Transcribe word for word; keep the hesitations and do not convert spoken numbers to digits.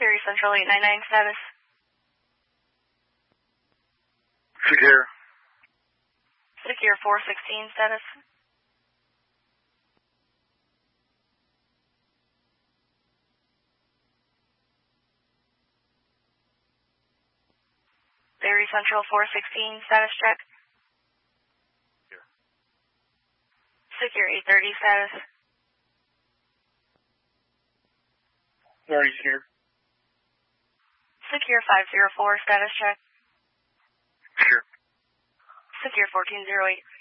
Secure Central eight nine nine status. Secure. Secure four sixteen status. Berry Central four sixteen status check. Secure. Secure eight thirty status. Very secure. Secure five zero four status check. Secure. Secure fourteen zero eight.